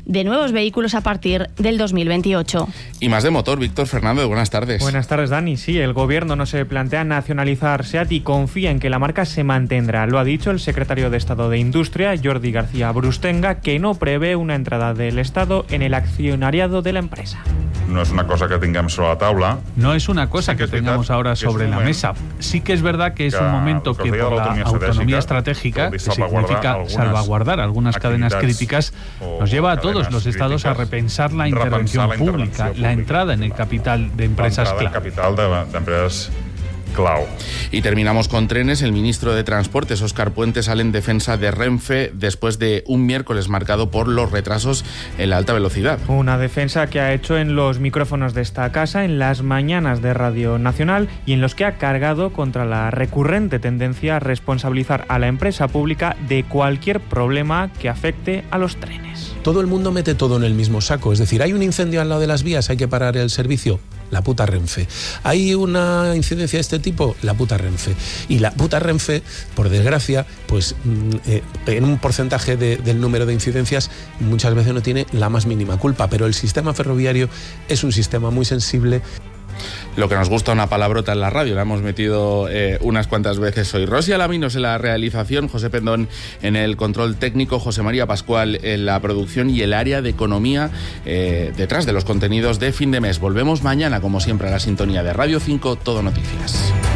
de nuevos vehículos a partir del 2028. Y más de motor, Víctor Fernández, buenas tardes. Buenas tardes, Dani. Sí, el Gobierno no se plantea nacionalizar SEAT y confía en que la marca se mantendrá. Lo ha dicho el secretario de Estado de Industria, Jordi García Brustenga, que no prevé una entrada del Estado en el accionariado de la empresa. No es una cosa que tengamos sobre la tabla. No es una cosa que tengamos ahora sobre la mesa. Sí que es verdad que es un momento que por la autonomía estratégica, que significa salvaguardar algunas cadenas críticas, nos lleva a todos los estados a repensar la intervención pública, la entrada en el capital de empresas clave. Y terminamos con trenes. El ministro de Transportes, Óscar Puente, sale en defensa de Renfe después de un miércoles marcado por los retrasos en la alta velocidad. Una defensa que ha hecho en los micrófonos de esta casa, en las mañanas de Radio Nacional, y en los que ha cargado contra la recurrente tendencia a responsabilizar a la empresa pública de cualquier problema que afecte a los trenes. Todo el mundo mete todo en el mismo saco. Es decir, hay un incendio al lado de las vías, hay que parar el servicio. La puta Renfe. Hay una incidencia de este tipo, la puta Renfe. Y la puta Renfe, por desgracia, pues en un porcentaje del número de incidencias muchas veces no tiene la más mínima culpa, pero el sistema ferroviario es un sistema muy sensible. Lo que nos gusta una palabrota en la radio, la hemos metido unas cuantas veces hoy. Rosy Alaminos en la realización, José Pendón en el control técnico, José María Pascual en la producción y el área de economía detrás de los contenidos de fin de mes. Volvemos mañana, como siempre, a la sintonía de Radio 5, Todo Noticias.